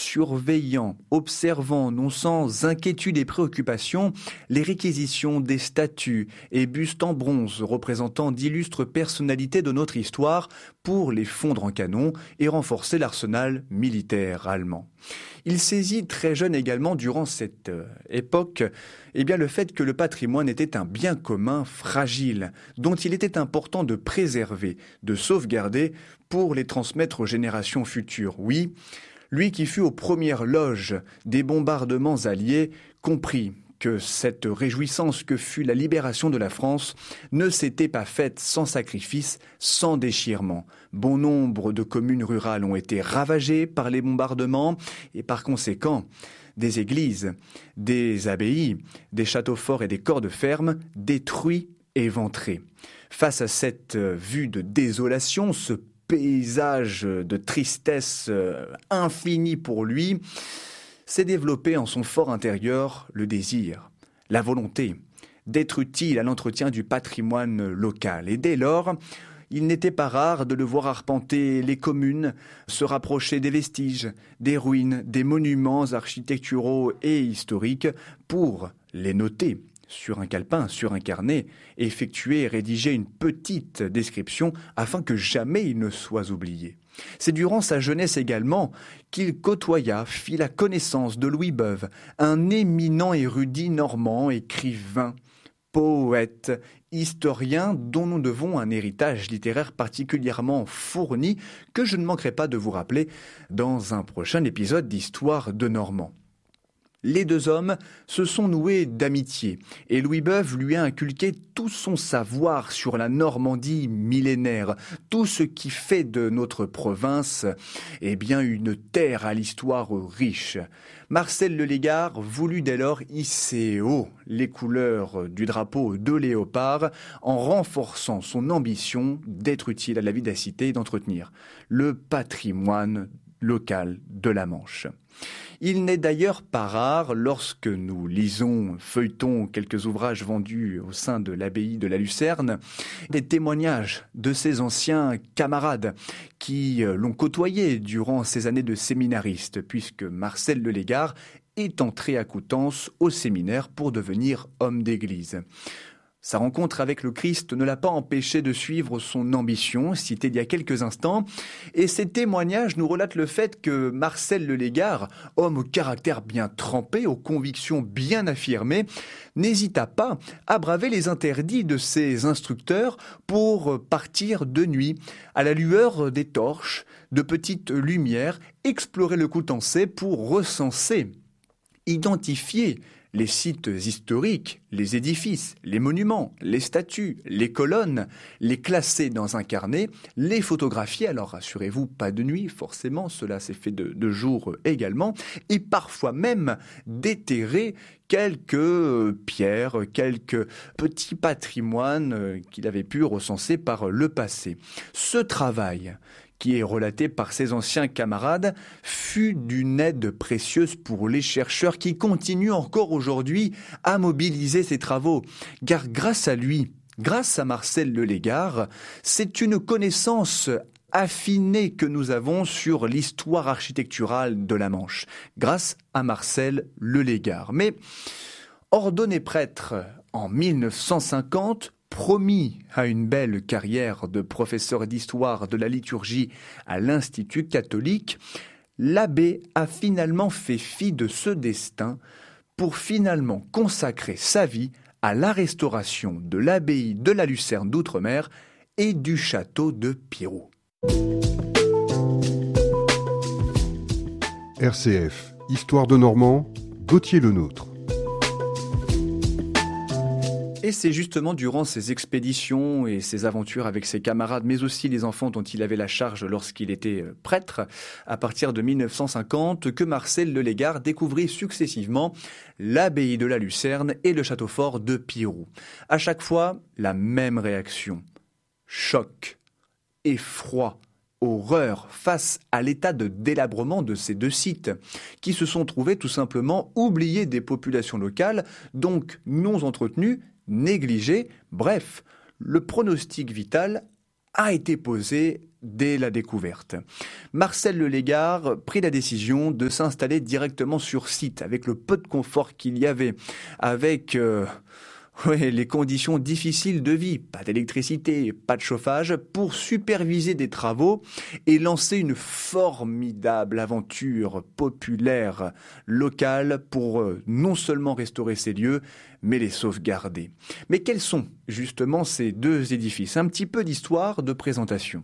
surveillant, observant, non sans inquiétude et préoccupation, les réquisitions des statues et bustes en bronze représentant d'illustres personnalités de notre histoire pour les fondre en canon et renforcer l'arsenal militaire allemand. Il saisit très jeune également durant cette époque le fait que le patrimoine était un bien commun fragile dont il était important de préserver, de sauvegarder pour les transmettre aux générations futures. Oui, lui qui fut aux premières loges des bombardements alliés comprit que cette réjouissance que fut la libération de la France ne s'était pas faite sans sacrifice, sans déchirement. Bon nombre de communes rurales ont été ravagées par les bombardements et par conséquent, des églises, des abbayes, des châteaux forts et des corps de ferme détruits et éventrés. Face à cette vue de désolation, ce paysage de tristesse infinie pour lui, s'est développé en son fort intérieur le désir, la volonté d'être utile à l'entretien du patrimoine local. Et dès lors, il n'était pas rare de le voir arpenter les communes, se rapprocher des vestiges, des ruines, des monuments architecturaux et historiques pour les noter sur un calepin, sur un carnet, effectuer et rédiger une petite description afin que jamais il ne soit oublié. C'est durant sa jeunesse également qu'il côtoya, fit la connaissance de Louis Beuve, un éminent érudit normand, écrivain, poète, historien dont nous devons un héritage littéraire particulièrement fourni que je ne manquerai pas de vous rappeler dans un prochain épisode d'Histoire de Normand. Les deux hommes se sont noués d'amitié et Louis Beuve lui a inculqué tout son savoir sur la Normandie millénaire, tout ce qui fait de notre province une terre à l'histoire riche. Marcel Le Légard voulut dès lors hisser haut les couleurs du drapeau de léopard en renforçant son ambition d'être utile à la vie de la cité et d'entretenir le patrimoine local de la Manche. Il n'est d'ailleurs pas rare, lorsque nous feuilletons quelques ouvrages vendus au sein de l'abbaye de la Lucerne, des témoignages de ses anciens camarades qui l'ont côtoyé durant ses années de séminariste, puisque Marcel Le Légard est entré à Coutances au séminaire pour devenir homme d'église. Sa rencontre avec le Christ ne l'a pas empêché de suivre son ambition, citée il y a quelques instants, et ces témoignages nous relatent le fait que Marcel Le Légard, homme au caractère bien trempé, aux convictions bien affirmées, n'hésita pas à braver les interdits de ses instructeurs pour partir de nuit, à la lueur des torches, de petites lumières, explorer le Coutancais pour recenser, identifier les sites historiques, les édifices, les monuments, les statues, les colonnes, les classer dans un carnet, les photographier, alors rassurez-vous, pas de nuit, forcément, cela s'est fait de jour également, et parfois même déterrer quelques pierres, quelques petits patrimoines qu'il avait pu recenser par le passé. Ce travail, qui est relaté par ses anciens camarades, fut d'une aide précieuse pour les chercheurs qui continuent encore aujourd'hui à mobiliser ces travaux. Car grâce à lui, grâce à Marcel Le Légard, c'est une connaissance affinée que nous avons sur l'histoire architecturale de la Manche, grâce à Marcel Le Légard. Mais ordonné prêtre en 1950, promis à une belle carrière de professeur d'histoire de la liturgie à l'Institut catholique, l'abbé a finalement fait fi de ce destin pour finalement consacrer sa vie à la restauration de l'abbaye de la Lucerne d'Outremer et du château de Pirou. RCF, Histoire de Normand, Gauthier Lenôtre. Et c'est justement durant ses expéditions et ses aventures avec ses camarades, mais aussi les enfants dont il avait la charge lorsqu'il était prêtre, à partir de 1950, que Marcel Le Légard découvrit successivement l'abbaye de la Lucerne et le château fort de Pirou. À chaque fois, la même réaction. Choc, effroi, horreur face à l'état de délabrement de ces deux sites, qui se sont trouvés tout simplement oubliés des populations locales, donc non entretenus, négligés. Bref, le pronostic vital a été posée dès la découverte. Marcel Le Légard prit la décision de s'installer directement sur site, avec le peu de confort qu'il y avait, avec les conditions difficiles de vie, pas d'électricité, pas de chauffage, pour superviser des travaux et lancer une formidable aventure populaire locale pour non seulement restaurer ces lieux, mais les sauvegarder. Mais quels sont justement ces deux édifices? Un petit peu d'histoire de présentation.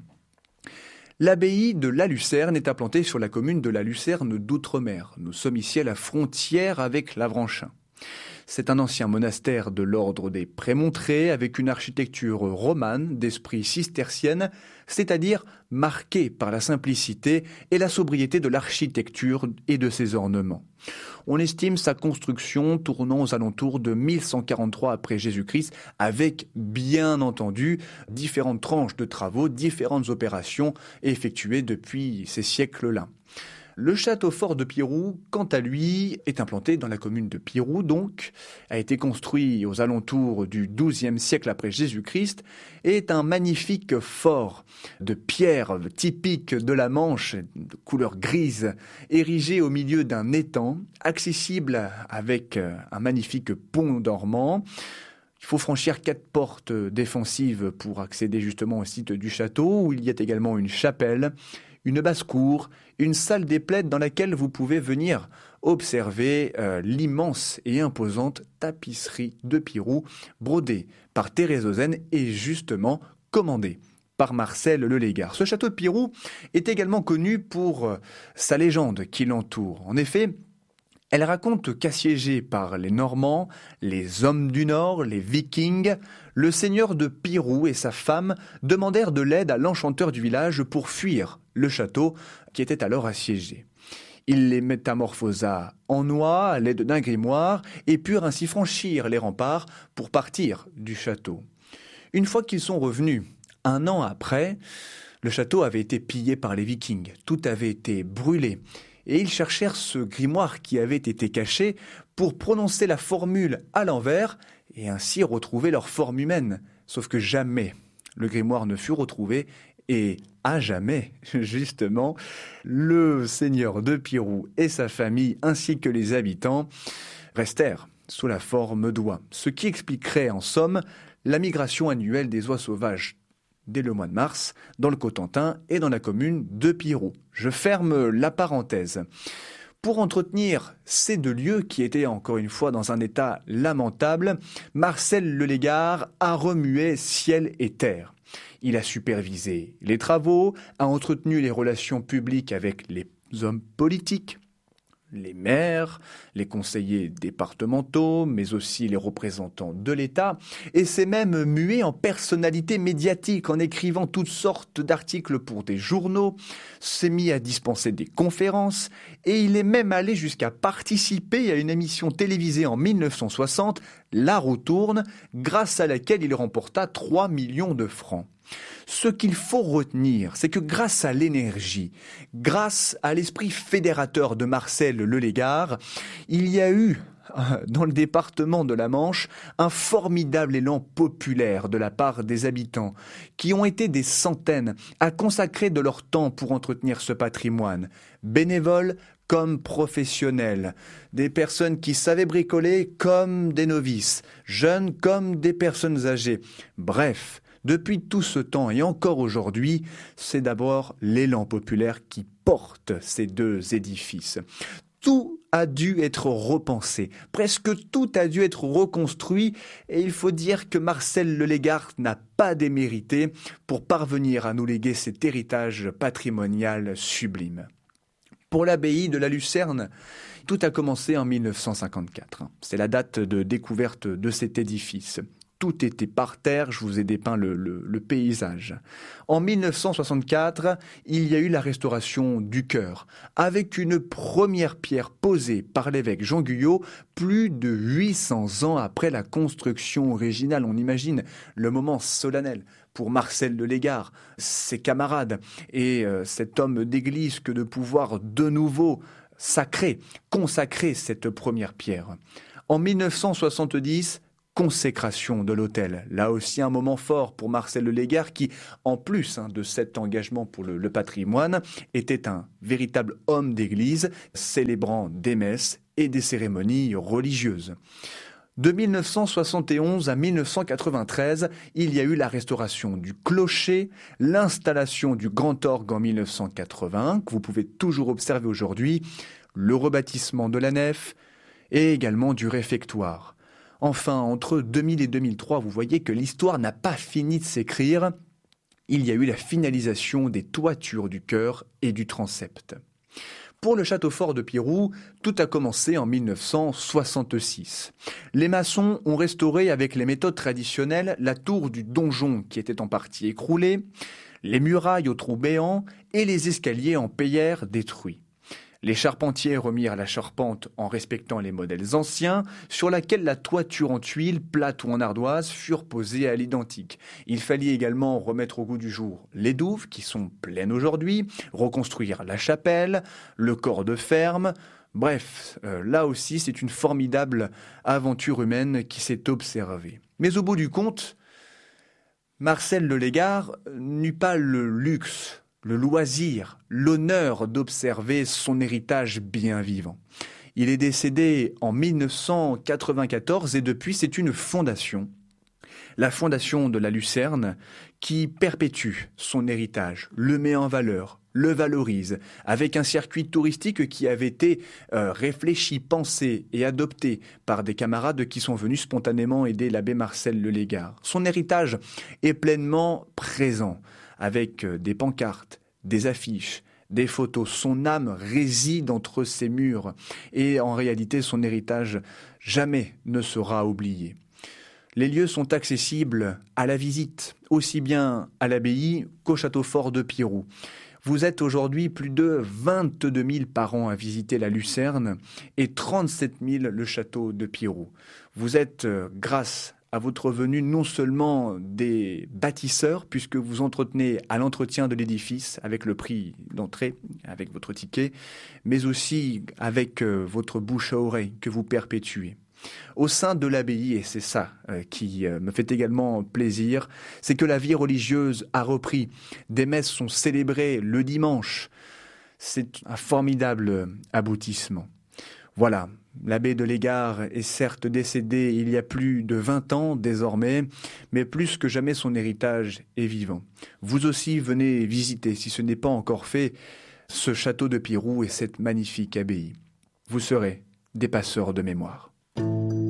L'abbaye de La Lucerne est implantée sur la commune de La Lucerne d'Outremer. Nous sommes ici à la frontière avec l'Avranchin. C'est un ancien monastère de l'ordre des Prémontrés avec une architecture romane d'esprit cistercienne, c'est-à-dire marquée par la simplicité et la sobriété de l'architecture et de ses ornements. On estime sa construction tournant aux alentours de 1143 après Jésus-Christ, avec bien entendu différentes tranches de travaux, différentes opérations effectuées depuis ces siècles-là. Le château fort de Pirou, quant à lui, est implanté dans la commune de Pirou, donc, a été construit aux alentours du XIIe siècle après Jésus-Christ, et est un magnifique fort de pierre typique de la Manche, de couleur grise, érigé au milieu d'un étang, accessible avec un magnifique pont dormant. Il faut franchir 4 portes défensives pour accéder justement au site du château, où il y a également une chapelle, une basse-cour, une salle des plaides dans laquelle vous pouvez venir observer l'immense et imposante tapisserie de Pirou, brodée par Thérèse Ozen et justement commandée par Marcel Le Légard. Ce château de Pirou est également connu pour sa légende qui l'entoure. En effet, elle raconte qu'assiégé par les Normands, les hommes du Nord, les Vikings, le seigneur de Pirou et sa femme demandèrent de l'aide à l'enchanteur du village pour fuir le château qui était alors assiégé. Il les métamorphosa en noix à l'aide d'un grimoire et purent ainsi franchir les remparts pour partir du château. Une fois qu'ils sont revenus, 1 an après, le château avait été pillé par les Vikings, tout avait été brûlé. Et ils cherchèrent ce grimoire qui avait été caché pour prononcer la formule à l'envers et ainsi retrouver leur forme humaine. Sauf que jamais le grimoire ne fut retrouvé et à jamais, justement, le seigneur de Pirou et sa famille ainsi que les habitants restèrent sous la forme d'oies. Ce qui expliquerait en somme la migration annuelle des oies sauvages dès le mois de mars, dans le Cotentin et dans la commune de Pirou. Je ferme la parenthèse. Pour entretenir ces 2 lieux qui étaient encore une fois dans un état lamentable, Marcel Le Légard a remué ciel et terre. Il a supervisé les travaux, a entretenu les relations publiques avec les hommes politiques, les maires, les conseillers départementaux, mais aussi les représentants de l'État, et s'est même mué en personnalité médiatique en écrivant toutes sortes d'articles pour des journaux, s'est mis à dispenser des conférences, et il est même allé jusqu'à participer à une émission télévisée en 1960, La roue tourne, grâce à laquelle il remporta 3 millions de francs. Ce qu'il faut retenir, c'est que grâce à l'énergie, grâce à l'esprit fédérateur de Marcel Le Légard, il y a eu, dans le département de la Manche, un formidable élan populaire de la part des habitants, qui ont été des centaines à consacrer de leur temps pour entretenir ce patrimoine, bénévoles comme professionnels, des personnes qui savaient bricoler comme des novices, jeunes comme des personnes âgées, bref. Depuis tout ce temps et encore aujourd'hui, c'est d'abord l'élan populaire qui porte ces 2 édifices. Tout a dû être repensé, presque tout a dû être reconstruit et il faut dire que Marcel Le Légard n'a pas démérité pour parvenir à nous léguer cet héritage patrimonial sublime. Pour l'abbaye de La Lucerne, tout a commencé en 1954. C'est la date de découverte de cet édifice. Tout était par terre, je vous ai dépeint le paysage. En 1964, il y a eu la restauration du chœur, avec une première pierre posée par l'évêque Jean Guyot, plus de 800 ans après la construction originale. On imagine le moment solennel pour Marcel Le Légard, ses camarades et cet homme d'église que de pouvoir de nouveau consacrer cette première pierre. En 1970, consécration de l'hôtel. Là aussi un moment fort pour Marcel Le Légard qui, en plus de cet engagement pour le patrimoine, était un véritable homme d'église, célébrant des messes et des cérémonies religieuses. De 1971 à 1993, il y a eu la restauration du clocher, l'installation du grand orgue en 1981, que vous pouvez toujours observer aujourd'hui, le rebâtissement de la nef et également du réfectoire. Enfin, entre 2000 et 2003, vous voyez que l'histoire n'a pas fini de s'écrire. Il y a eu la finalisation des toitures du chœur et du transept. Pour le château fort de Pirou, tout a commencé en 1966. Les maçons ont restauré avec les méthodes traditionnelles la tour du donjon qui était en partie écroulée, les murailles aux trous béants et les escaliers en payèrre détruits. Les charpentiers remirent la charpente en respectant les modèles anciens, sur laquelle la toiture en tuiles, plate ou en ardoise, furent posées à l'identique. Il fallait également remettre au goût du jour les douves, qui sont pleines aujourd'hui, reconstruire la chapelle, le corps de ferme. Bref, là aussi, c'est une formidable aventure humaine qui s'est observée. Mais au bout du compte, Marcel Le Légard n'eut pas le luxe, le loisir, l'honneur d'observer son héritage bien vivant. Il est décédé en 1994 et depuis c'est une fondation, la fondation de la Lucerne, qui perpétue son héritage, le met en valeur, le valorise, avec un circuit touristique qui avait été réfléchi, pensé et adopté par des camarades qui sont venus spontanément aider l'abbé Marcel Le Légard. Son héritage est pleinement présent, avec des pancartes, des affiches, des photos. Son âme réside entre ces murs et en réalité son héritage jamais ne sera oublié. Les lieux sont accessibles à la visite, aussi bien à l'abbaye qu'au château fort de Pirou. Vous êtes aujourd'hui plus de 22 000 par an à visiter la Lucerne et 37 000 le château de Pirou. Vous êtes, grâce à votre venue, non seulement des bâtisseurs, puisque vous entretenez à l'entretien de l'édifice avec le prix d'entrée, avec votre ticket, mais aussi avec votre bouche à oreille que vous perpétuez. Au sein de l'abbaye, et c'est ça qui me fait également plaisir, c'est que la vie religieuse a repris. Des messes sont célébrées le dimanche. C'est un formidable aboutissement. Voilà, l'abbé de Légard est certes décédé il y a plus de 20 ans désormais, mais plus que jamais son héritage est vivant. Vous aussi venez visiter, si ce n'est pas encore fait, ce château de Pirou et cette magnifique abbaye. Vous serez des passeurs de mémoire.